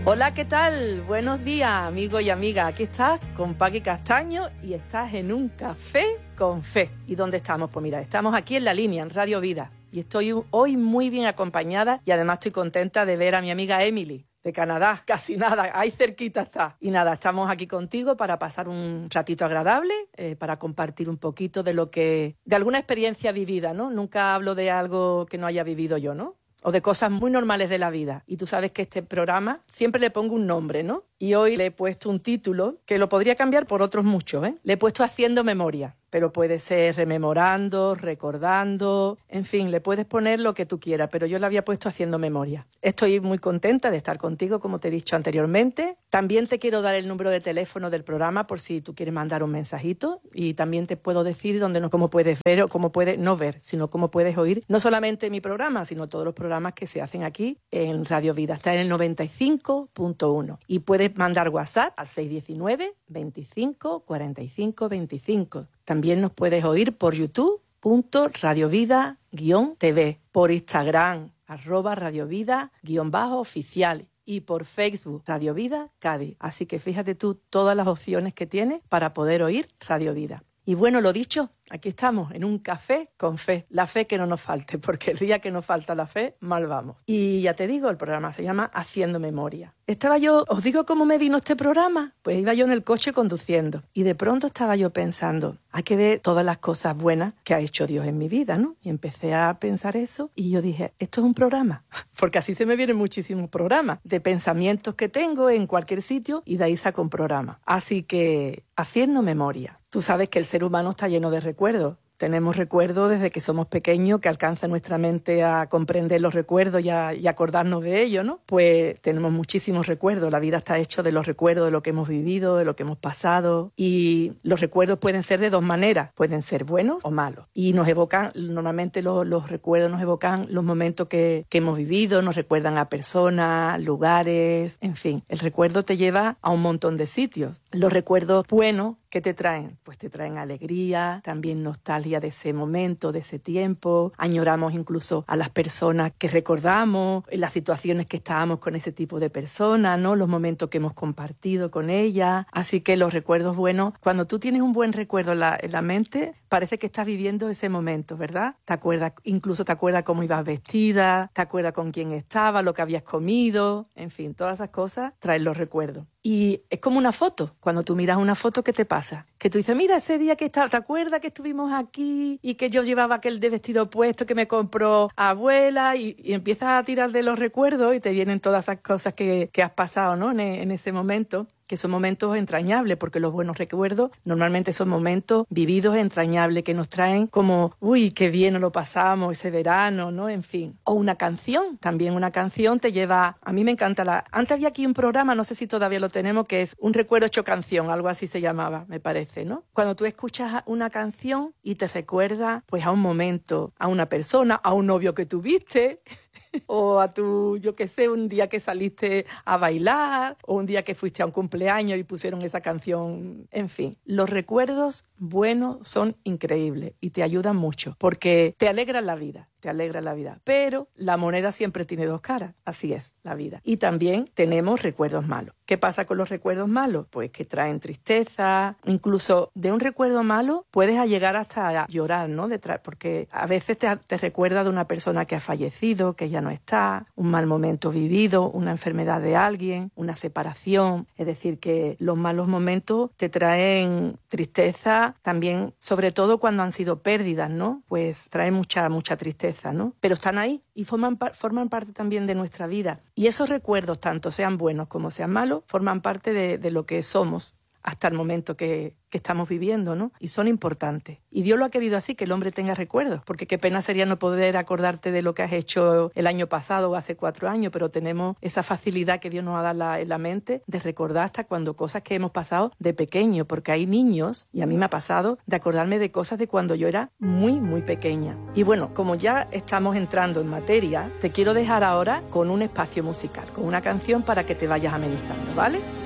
Hola, ¿qué tal? Buenos días, amigos y amigas. Aquí estás con Paqui Castaño y estás en un café con fe. ¿Y dónde estamos? Pues mira, estamos aquí en La Línea, en Radio Vida. Y estoy hoy muy bien acompañada y además estoy contenta de ver a mi amiga Emily, de Canadá. Casi nada, ahí cerquita está. Y nada, estamos aquí contigo para pasar un ratito agradable, para compartir un poquito de alguna experiencia vivida, ¿no? Nunca hablo de algo que no haya vivido yo, ¿no? O de cosas muy normales de la vida. Y tú sabes que este programa siempre le pongo un nombre, ¿no? Y hoy le he puesto un título que lo podría cambiar por otros muchos, ¿eh? Le he puesto Haciendo Memoria, pero puede ser rememorando, recordando, en fin, le puedes poner lo que tú quieras, pero yo le había puesto Haciendo Memoria. Estoy muy contenta de estar contigo, como te he dicho anteriormente. También te quiero dar el número de teléfono del programa por si tú quieres mandar un mensajito, y también te puedo decir cómo puedes ver o cómo puedes no ver, sino cómo puedes oír no solamente mi programa, sino todos los programas que se hacen aquí en Radio Vida. Está en el 95.1 y puedes mandar WhatsApp al 619 25 45 25. También nos puedes oír por youtube.radiovida-tv, por Instagram @radiovida_oficial y por Facebook Radio Vida Cádiz. Así que fíjate tú todas las opciones que tienes para poder oír Radio Vida. Y bueno, lo dicho, aquí estamos en un café con fe. La fe que no nos falte, porque el día que nos falta la fe, mal vamos. Y ya te digo, el programa se llama Haciendo Memoria. Os digo cómo me vino este programa. Pues iba yo en el coche conduciendo y de pronto estaba yo pensando, hay que ver todas las cosas buenas que ha hecho Dios en mi vida, ¿no? Y empecé a pensar eso y yo dije, esto es un programa, porque así se me vienen muchísimos programas de pensamientos que tengo en cualquier sitio y de ahí saco un programa. Así que, Haciendo Memoria. Tú sabes que el ser humano está lleno de recuerdos. Tenemos recuerdos desde que somos pequeños, que alcanza nuestra mente a comprender los recuerdos y acordarnos de ellos, ¿no? Pues tenemos muchísimos recuerdos. La vida está hecha de los recuerdos, de lo que hemos vivido, de lo que hemos pasado. Y los recuerdos pueden ser de dos maneras. Pueden ser buenos o malos. Y normalmente los recuerdos nos evocan los momentos que hemos vivido, nos recuerdan a personas, lugares, en fin. El recuerdo te lleva a un montón de sitios. Los recuerdos buenos, ¿qué te traen? Pues te traen alegría, también nostalgia de ese momento, de ese tiempo. Añoramos incluso a las personas que recordamos, las situaciones que estábamos con ese tipo de personas, ¿no? Los momentos que hemos compartido con ellas. Así que los recuerdos buenos, cuando tú tienes un buen recuerdo en la mente, parece que estás viviendo ese momento, ¿verdad? Incluso te acuerdas cómo ibas vestida, te acuerdas con quién estabas, lo que habías comido, en fin, todas esas cosas traen los recuerdos. Y es como una foto. Cuando tú miras una foto, ¿qué te pasa? Que tú dices, mira, ese día ¿te acuerdas que estuvimos aquí y que yo llevaba aquel de vestido puesto que me compró abuela? Y empiezas a tirar de los recuerdos y te vienen todas esas cosas que has pasado, ¿no? En ese momento, que son momentos entrañables, porque los buenos recuerdos normalmente son momentos vividos entrañables que nos traen como, uy, qué bien nos lo pasamos ese verano, ¿no? En fin. O una canción, también una canción te lleva... A mí me encanta Antes había aquí un programa, no sé si todavía lo tenemos, que es Un recuerdo hecho canción, algo así se llamaba, me parece, ¿no? Cuando tú escuchas una canción y te recuerda, pues, a un momento, a una persona, a un novio que tuviste... o a un día que saliste a bailar, o un día que fuiste a un cumpleaños y pusieron esa canción. En fin, los recuerdos buenos son increíbles y te ayudan mucho porque te alegran la vida. Pero la moneda siempre tiene dos caras, así es la vida. Y también tenemos recuerdos malos. ¿Qué pasa con los recuerdos malos? Pues que traen tristeza, incluso de un recuerdo malo puedes llegar hasta a llorar, ¿no? Porque a veces te recuerda de una persona que ha fallecido, que ya no está, un mal momento vivido, una enfermedad de alguien, una separación. Es decir, que los malos momentos te traen tristeza, también, sobre todo cuando han sido pérdidas, ¿no? Pues trae mucha tristeza, ¿no? Pero están ahí y forman parte también de nuestra vida. Y esos recuerdos, tanto sean buenos como sean malos, forman parte de lo que somos hasta el momento que estamos viviendo, ¿no? Y son importantes. Y Dios lo ha querido así, que el hombre tenga recuerdos, porque qué pena sería no poder acordarte de lo que has hecho el año pasado o hace 4 años, pero tenemos esa facilidad que Dios nos ha dado en la mente de recordar hasta cuando cosas que hemos pasado de pequeño, porque hay niños, y a mí me ha pasado, de acordarme de cosas de cuando yo era muy, muy pequeña. Y bueno, como ya estamos entrando en materia, te quiero dejar ahora con un espacio musical, con una canción para que te vayas amenizando, ¿vale?